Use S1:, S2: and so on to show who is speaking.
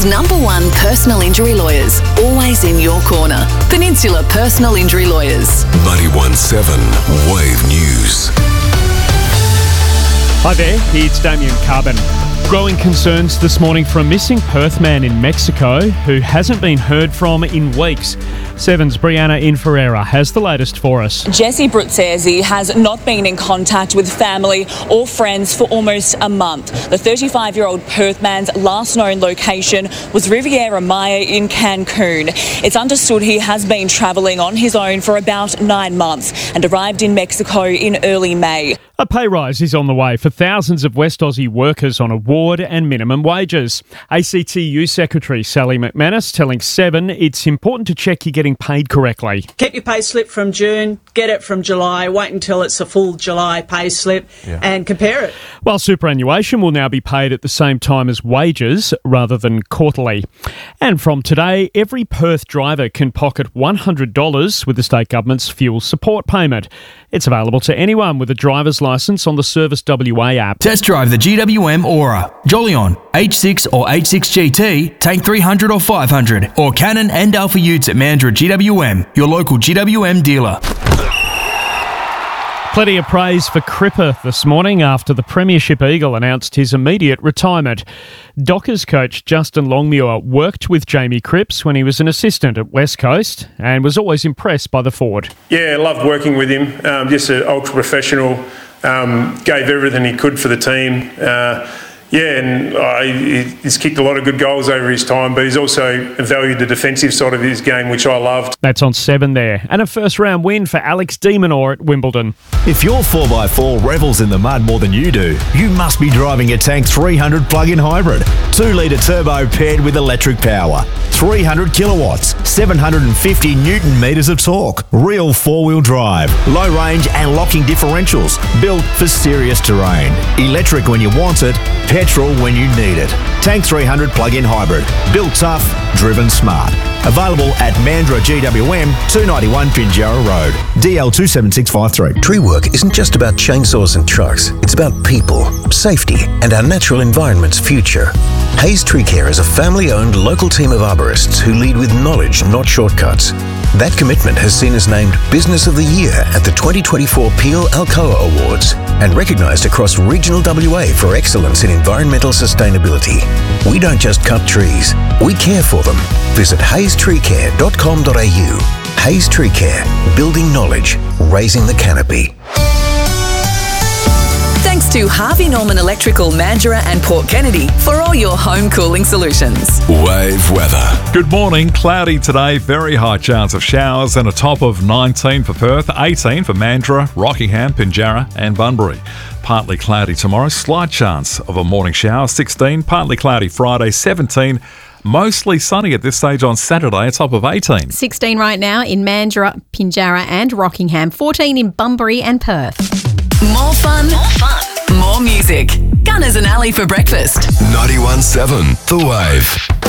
S1: Melbourne's #1 personal injury lawyers, always in your corner. Peninsula Personal Injury Lawyers.
S2: 91.7 Wave News.
S3: Hi there, it's Damien Carbon. Growing concerns this morning for a missing Perth man in Mexico who hasn't been heard from in weeks. 7's Brianna Inferreira has the latest for us.
S4: Jesse Bruzzese has not been in contact with family or friends for almost a month. The 35-year-old Perth man's last known location was Riviera Maya in Cancun. It's understood he has been travelling on his own for about 9 months and arrived in Mexico in early May.
S3: A pay rise is on the way for thousands of West Aussie workers on award and minimum wages. ACTU Secretary Sally McManus telling 7 it's important to check you're getting paid correctly.
S5: Keep your pay slip from June, get it from July, wait until it's a full July pay slip and compare it.
S3: While superannuation will now be paid at the same time as wages rather than quarterly. And from today, every Perth driver can pocket $100 with the state government's fuel support payment. It's available to anyone with a driver's licence on the Service WA app.
S6: Test drive the GWM Aura, Jolion, H6 or H6 GT, Tank 300 or 500, or Canon and Alpha Utes at Mandurah GWM, your local GWM dealer.
S3: Plenty of praise for Cripper this morning after the Premiership Eagle announced his immediate retirement. Dockers coach Justin Longmuir worked with Jamie Cripps when he was an assistant at West Coast and was always impressed by the forward.
S7: Yeah, loved working with him. Just an ultra professional. Gave everything he could for the team. He's kicked a lot of good goals over his time, but he's also valued the defensive side of his game, which I loved.
S3: That's on 7 there. And a first-round win for Alex de Minaur at Wimbledon.
S8: If your 4x4 revels in the mud more than you do, you must be driving a Tank 300 plug-in hybrid. 2-litre turbo paired with electric power. 300 kilowatts, 750 newton metres of torque. Real four-wheel drive. Low range and locking differentials. Built for serious terrain. Electric when you want it. Petrol when you need it. Tank 300 plug-in hybrid. Built tough, driven smart. Available at Mandurah GWM, 291 Pinjarra Road. DL 27653.
S9: Tree work isn't just about chainsaws and trucks. It's about people, safety, and our natural environment's future. Hayes Tree Care is a family-owned local team of arborists who lead with knowledge, not shortcuts. That commitment has seen us named Business of the Year at the 2024 Peel Alcoa Awards and recognised across regional WA for excellence in environmental sustainability. We don't just cut trees, we care for them. Visit hazestreecare.com.au. Hayes Tree Care, building knowledge, raising the canopy.
S1: Thanks to Harvey Norman Electrical, Mandurah and Port Kennedy for all your home cooling solutions.
S2: Wave weather.
S10: Good morning. Cloudy today, very high chance of showers and a top of 19 for Perth, 18 for Mandurah, Rockingham, Pinjarra and Bunbury. Partly cloudy tomorrow, slight chance of a morning shower, 16, partly cloudy Friday, 17. Mostly sunny at this stage on Saturday, a top of 18.
S11: 16 right now in Mandurah, Pinjarra and Rockingham, 14 in Bunbury and Perth.
S1: More fun, more music. Gunners and Ali for breakfast.
S2: 91.7 The Wave.